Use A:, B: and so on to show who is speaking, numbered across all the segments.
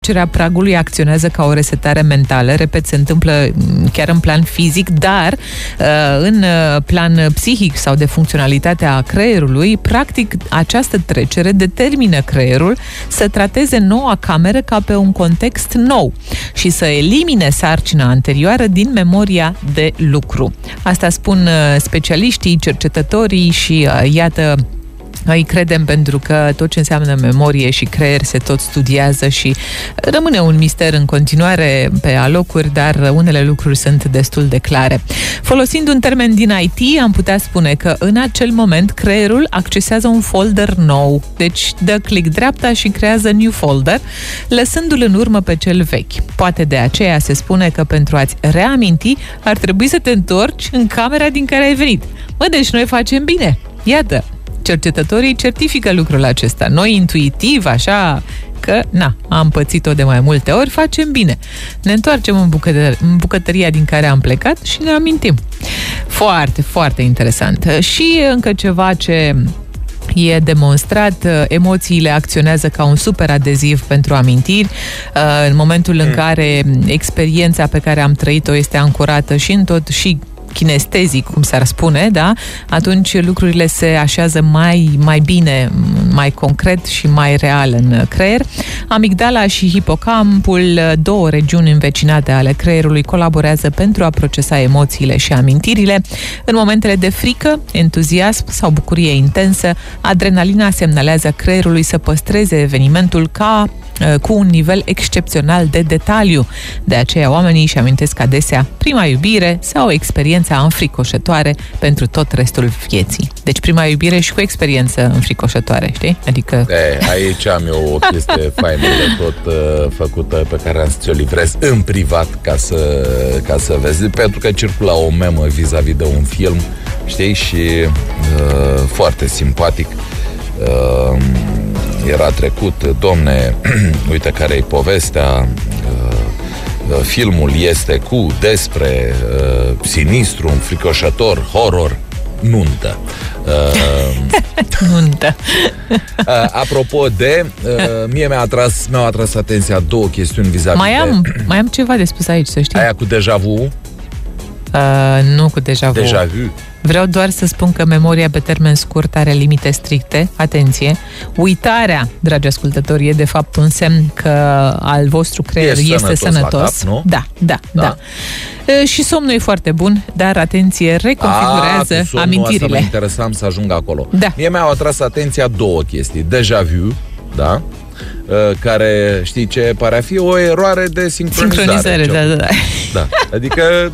A: Pragului acționează ca o resetare mentală, repet, se întâmplă chiar în plan fizic, dar în plan psihic sau de funcționalitatea creierului, practic această trecere determină creierul să trateze noua cameră ca pe un context nou și să elimine sarcina anterioară din memoria de lucru. Asta spun specialiștii, cercetătorii și iată, îi credem pentru că tot ce înseamnă memorie și creier se tot studiază și rămâne un mister în continuare pe alocuri, dar unele lucruri sunt destul de clare. Folosind un termen din IT, am putea spune că în acel moment creierul accesează un folder nou. Deci dă click dreapta și creează new folder, lăsându-l în urmă pe cel vechi. Poate de aceea se spune că pentru a-ți reaminti ar trebui să te întorci în camera din care ai venit. Deci noi facem bine. Iată, cercetătorii certifică lucrul acesta. Noi, intuitiv, așa că, am pățit-o de mai multe ori, facem bine. Ne întoarcem în bucătăria din care am plecat și ne amintim. Foarte, foarte interesant. Și încă ceva ce e demonstrat, emoțiile acționează ca un super adeziv pentru amintiri. În momentul în care experiența pe care am trăit-o este ancorată și în tot și kinestezic, cum s-ar spune, da? Atunci lucrurile se așează mai bine, mai concret și mai real în creier. Amigdala și hipocampul, două regiuni învecinate ale creierului, colaborează pentru a procesa emoțiile și amintirile. În momentele de frică, entuziasm sau bucurie intensă, adrenalina semnalează creierului să păstreze evenimentul cu un nivel excepțional de detaliu. De aceea oamenii își amintesc adesea prima iubire sau experiența înfricoșătoare pentru tot restul vieții. Deci prima iubire și cu experiență înfricoșătoare, știi? Adică...
B: aici am eu o chestie faină de tot făcută pe care am să ți-o livrez în privat ca să vezi, pentru că circula o memă vis-a-vis de un film, știi? Și foarte simpatic. Era trecut, domne, uite care-i povestea, filmul este despre sinistru, înfricoșător, horror, nuntă.
A: Nuntă.
B: Apropo de, mie mi-au atras atenția două chestiuni vis-a-vis
A: mai am ceva de spus aici, să știi.
B: Aia cu deja vu?
A: Nu cu deja vu.
B: Deja vu.
A: Vreau doar să spun că memoria pe termen scurt are limite stricte. Atenție! Uitarea, dragi ascultători, e de fapt un semn că al vostru creier este sănătos.
B: Cap, nu?
A: Da. Și somnul e foarte bun, dar atenție, reconfigurează amintirile.
B: Asta mă interesam să ajung acolo.
A: Da.
B: Mie mi-au atras atenția două chestii. Deja vu, da? Care, știi ce, pare a fi o eroare de sincronizare. Da. Adică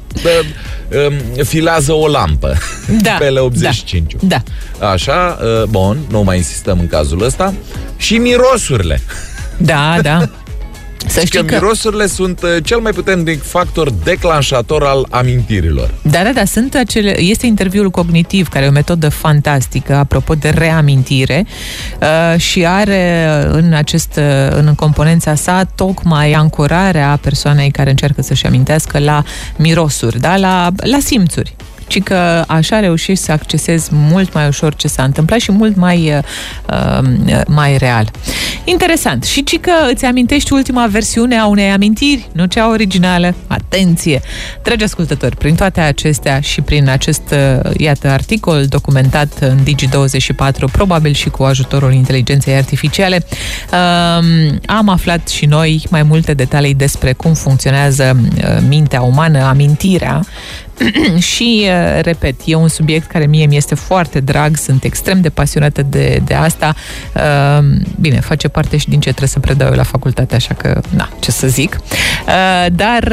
B: filează o lampă pe L85.
A: Da.
B: Așa, bun, nu mai insistăm în cazul ăsta. Și mirosurile.
A: Da. Să știi
B: că mirosurile sunt cel mai puternic factor declanșator al amintirilor.
A: Da, sunt este interviul cognitiv, care e o metodă fantastică, apropo de reamintire, și are în componența sa tocmai ancorarea persoanei care încearcă să-și amintească la mirosuri, da? La simțuri. Ci că așa reușești să accesezi mult mai ușor ce s-a întâmplat și mult mai real. Interesant. Și ci că îți amintești ultima versiune a unei amintiri, nu cea originală. Atenție! Dragi ascultători, prin toate acestea și prin acest, articol documentat în Digi24, probabil și cu ajutorul inteligenței artificiale, am aflat și noi mai multe detalii despre cum funcționează mintea umană, amintirea. Și, repet, e un subiect care mie mi-este foarte drag, sunt extrem de pasionată de asta. Bine, face parte și din ce trebuie să predau eu la facultate, așa că, ce să zic. Dar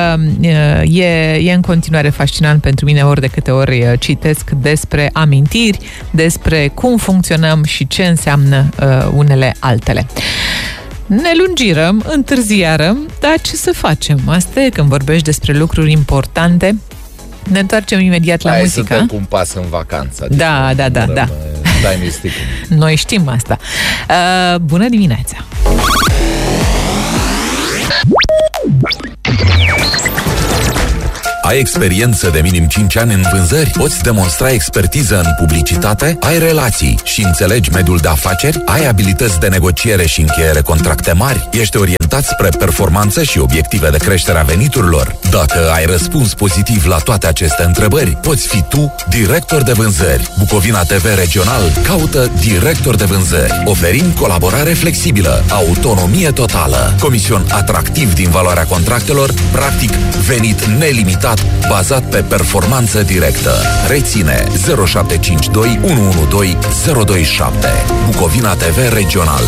A: e în continuare fascinant pentru mine ori de câte ori citesc despre amintiri, despre cum funcționăm și ce înseamnă unele altele. Ne lungirăm, întârziarăm, dar ce să facem? Asta e, când vorbești despre lucruri importante. Ne întoarcem imediat la muzică.
B: Hai să dăm cu un pas în vacanță.
A: Da.
B: Dai mistic.
A: Noi știm asta. Bună dimineața!
C: Ai experiență de minim 5 ani în vânzări? Poți demonstra expertiză în publicitate? Ai relații și înțelegi mediul de afaceri? Ai abilități de negociere și încheiere contracte mari? Ești orientat spre performanță și obiective de creștere a veniturilor? Dacă ai răspuns pozitiv la toate aceste întrebări, poți fi tu director de vânzări. Bucovina TV Regional caută director de vânzări. Oferim colaborare flexibilă, autonomie totală, comision atractiv din valoarea contractelor, practic venit nelimitat bazat pe performanță directă. Reține 0752 112 027. Bucovina TV Regional.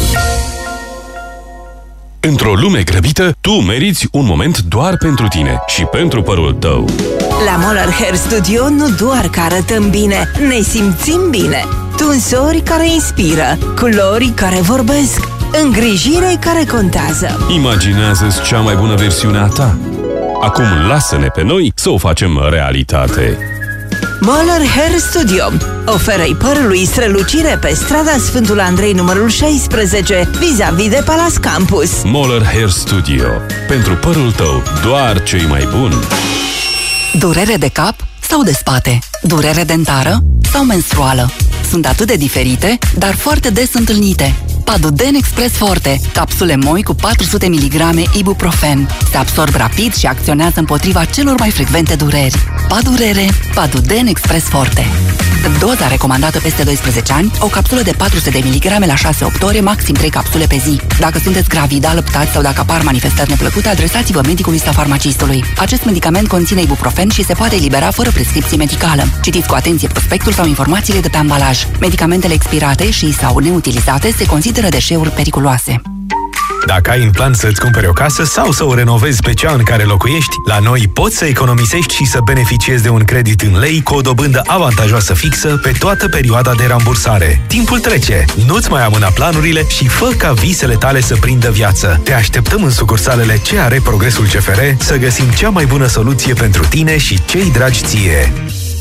D: Într-o lume grăbită, tu meriți un moment doar pentru tine și pentru părul tău.
E: La Molar Hair Studio nu doar că arătăm bine, ne simțim bine. Tunsori care inspiră, culori care vorbesc, îngrijire care contează.
D: Imaginează-ți cea mai bună versiune a ta. Acum lasă-ne pe noi să o facem realitate.
E: Molar Hair Studio oferă-i părului strălucire pe strada Sfântul Andrei numărul 16, vis-a-vis de Palace Campus.
D: Molar Hair Studio. Pentru părul tău, doar cei mai buni.
F: Durere de cap sau de spate? Durere dentară sau menstruală? Sunt atât de diferite, dar foarte des întâlnite. Paduden Express Forte, capsule moi cu 400 mg ibuprofen. Se absorb rapid și acționează împotriva celor mai frecvente dureri. Padurere, Paduden Express Forte. Doza recomandată peste 12 ani, o capsulă de 400 de mg la 6-8 ore, maxim 3 capsule pe zi. Dacă sunteți gravidă, alăptați sau dacă apar manifestări neplăcute, adresați-vă medicului sau farmacistului. Acest medicament conține ibuprofen și se poate elibera fără prescripție medicală. Citiți cu atenție prospectul sau informațiile de pe ambalaj. Medicamentele expirate și sau neutilizate se consideră deșeuri periculoase.
G: Dacă ai în plan să-ți cumperi o casă sau să o renovezi pe cea în care locuiești, la noi poți să economisești și să beneficiezi de un credit în lei cu o dobândă avantajoasă fixă pe toată perioada de rambursare. Timpul trece, nu-ți mai amâna planurile și fă ca visele tale să prindă viață. Te așteptăm în sucursalele CR Progresul CFR să găsim cea mai bună soluție pentru tine și cei dragi ție.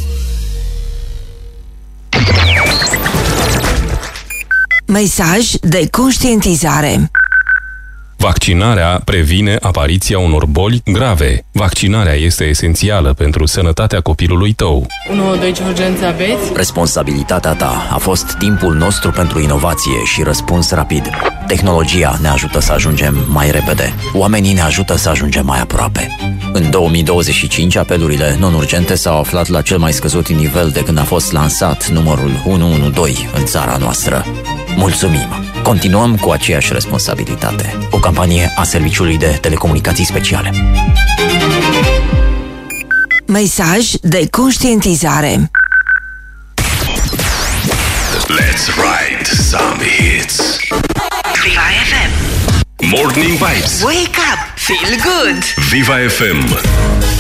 E: Mesaj de conștientizare.
D: Vaccinarea previne apariția unor boli grave. Vaccinarea este esențială pentru sănătatea copilului tău.
H: 112, ce urgență aveți?
I: Responsabilitatea ta a fost timpul nostru pentru inovație și răspuns rapid. Tehnologia ne ajută să ajungem mai repede. Oamenii ne ajută să ajungem mai aproape. În 2025, apelurile non-urgente s-au aflat la cel mai scăzut nivel de când a fost lansat numărul 112 în țara noastră. Mulțumim! Continuăm cu aceeași responsabilitate. O campanie a Serviciului de Telecomunicații Speciale.
E: Mesaj de conștientizare.
J: Let's ride some hits.
E: Viva FM.
J: Morning Vibes.
E: Wake up, feel good.
J: Viva FM.